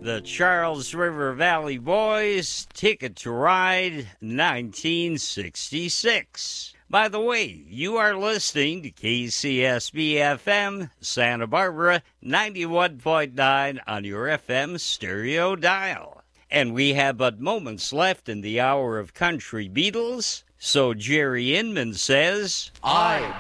The Charles River Valley Boys, Ticket to Ride, 1966. By the way, you are listening to KCSB-FM, Santa Barbara, 91.9 on your FM stereo dial. And we have but moments left in the hour of Country Beatles, so Jerry Inman says, I